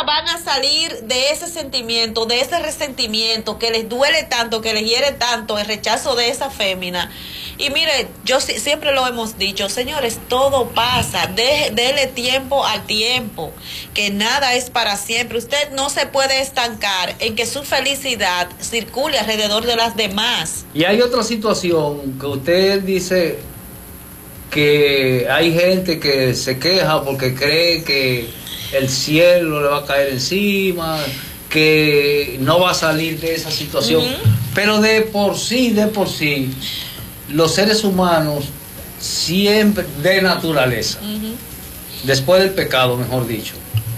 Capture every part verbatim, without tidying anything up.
van a salir de ese sentimiento, de ese resentimiento que les duele tanto, que les hiere tanto el rechazo de esa fémina. Y mire, yo si, siempre lo hemos dicho, señores, todo pasa, de, dele tiempo al tiempo, que nada es para siempre. Usted no se puede estancar en que su felicidad circule alrededor de las demás. Y hay otra situación que usted dice que hay gente que se queja porque cree que el cielo le va a caer encima, que no va a salir de esa situación. Uh-huh. Pero de por sí, de por sí, los seres humanos siempre, de naturaleza, uh-huh, después del pecado, mejor dicho,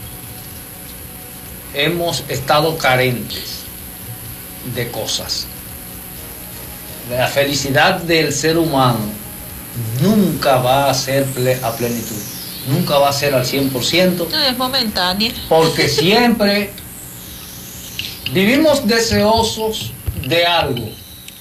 hemos estado carentes de cosas. La felicidad del ser humano nunca va a ser ple- a plenitud, nunca va a ser al cien por ciento. No, es momentánea. Porque siempre vivimos deseosos de algo.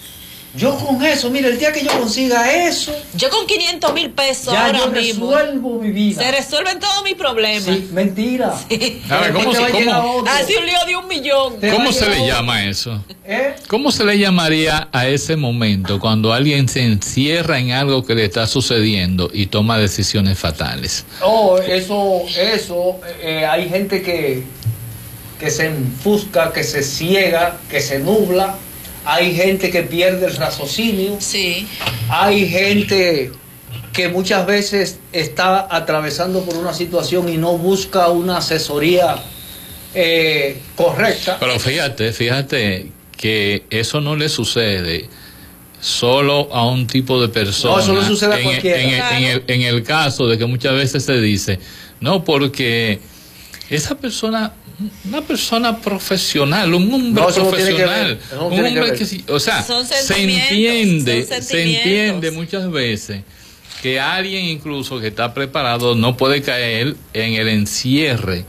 Yo con eso, mira, el día que yo consiga eso, yo con quinientos mil pesos ya ahora yo mismo resuelvo mi vida. Se resuelven todos mis problemas. Sí, mentira. Sí. A ver, ¿cómo, se, cómo, hace un lío de un millón. ¿Cómo se le otro? llama eso? ¿Eh? ¿Cómo se le llamaría a ese momento cuando alguien se encierra en algo que le está sucediendo y toma decisiones fatales? Oh, eso, eso, eh, hay gente que, que se enfusca, que se ciega, que se nubla. Hay gente que pierde el raciocinio. Sí. Hay gente que muchas veces está atravesando por una situación y no busca una asesoría eh, correcta. Pero fíjate, fíjate que eso no le sucede solo a un tipo de persona. No, eso no sucede a en, cualquiera. En, en, Claro. en, el, en el caso de que muchas veces se dice, no, porque esa persona, una persona profesional, un hombre no, no profesional, no un hombre que, que o sea, se entiende, se entiende muchas veces que alguien incluso que está preparado no puede caer en el encierre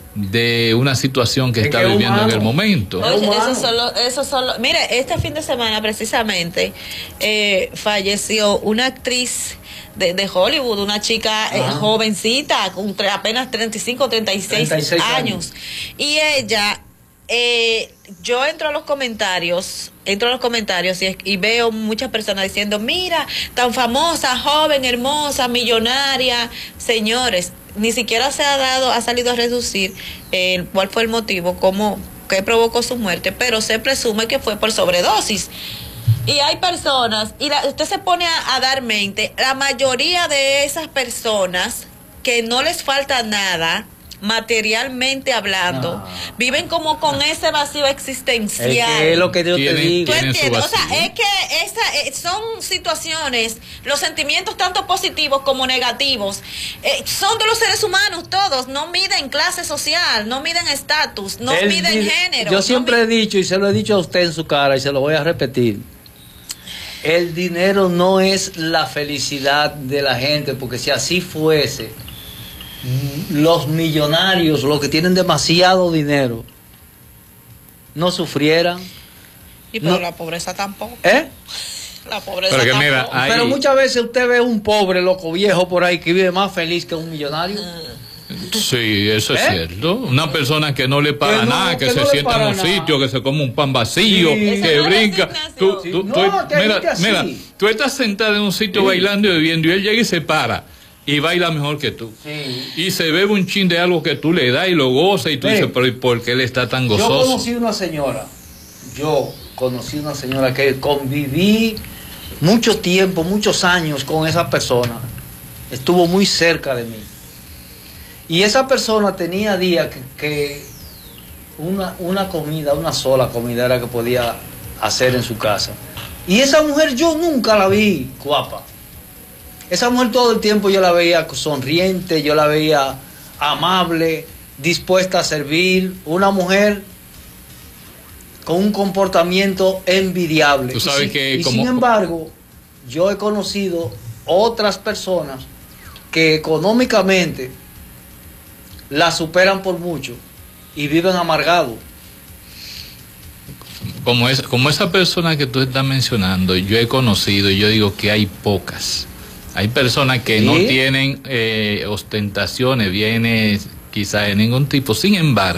de una situación que es está que viviendo humano. en el momento. Oye, eso solo, eso solo. Mire, este fin de semana precisamente eh, falleció una actriz de, de Hollywood, una chica eh, jovencita, con tre- apenas treinta y cinco, treinta y seis años. años. Y ella, eh, yo entro a los comentarios, entro a los comentarios y, y veo muchas personas diciendo, mira, tan famosa, joven, hermosa, millonaria. Señores, ni siquiera se ha dado, ha salido a reducir eh, cuál fue el motivo, cómo, qué provocó su muerte, pero se presume que fue por sobredosis. Y hay personas, y la, usted se pone a, a dar mente, la mayoría de esas personas que no les falta nada, materialmente hablando, no. viven como con ese vacío existencial. Es que es lo que yo te digo. ¿Tú entiendes? O sea, es que esa, eh, son situaciones, los sentimientos tanto positivos como negativos, eh, son de los seres humanos todos, no miden clase social, no miden estatus, no El, miden género. Yo siempre no he dicho, y se lo he dicho a usted en su cara, y se lo voy a repetir, el dinero no es la felicidad de la gente, porque si así fuese, los millonarios, los que tienen demasiado dinero, no sufrieran. Y pero no, la pobreza tampoco. ¿Eh? La pobreza pero, que tampoco. mira, hay... pero muchas veces usted ve un pobre loco viejo por ahí que vive más feliz que un millonario. Sí, eso es ¿Eh? cierto. Una persona que no le para que no, nada, que, que se no sienta en un nada. sitio, que se come un pan vacío, Sí. que Esa brinca. no es Tú, resignación. tú, No, tú- que hay mira, gente así. mira, tú estás sentado en un sitio Sí. bailando y bebiendo y él llega y se para y baila mejor que tú. Sí. Y se bebe un chin de algo que tú le das y lo goza y tú Mire, dices, pero ¿y por qué él está tan Yo gozoso? conocí una señora, yo conocí una señora que conviví mucho tiempo, muchos años con esa persona. Estuvo muy cerca de mí. Y esa persona tenía días que, que una, una comida, una sola comida era que podía hacer en su casa. Y esa mujer yo nunca la vi guapa. Esa mujer todo el tiempo yo la veía sonriente, yo la veía amable, dispuesta a servir. Una mujer con un comportamiento envidiable. Tú sabes y, si, que y como... sin embargo, yo he conocido otras personas que económicamente la superan por mucho y viven amargados. Como, es, como esa persona que tú estás mencionando, yo he conocido y yo digo que hay pocas. Hay personas que ¿Sí? no tienen eh, ostentaciones, bienes quizás de ningún tipo. Sin embargo,